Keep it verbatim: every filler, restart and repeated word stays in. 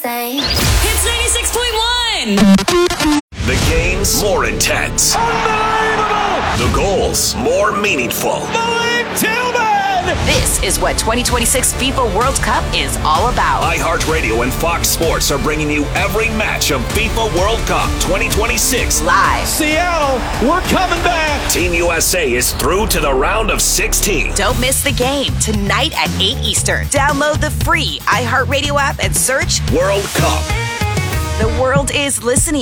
say. Hits ninety-six point one. The games more intense. Unbelievable! The goals more meaningful. Malik Tillman! This is what twenty twenty-six FIFA World Cup is all about. iHeartRadio and Fox Sports are bringing you every match of FIFA World Cup twenty twenty-six. Live. Seattle, we're coming back! Team U S A is through to the round of sixteen. Don't miss the game tonight at eight Eastern. Download the free iHeartRadio app and search World Cup. The world is listening.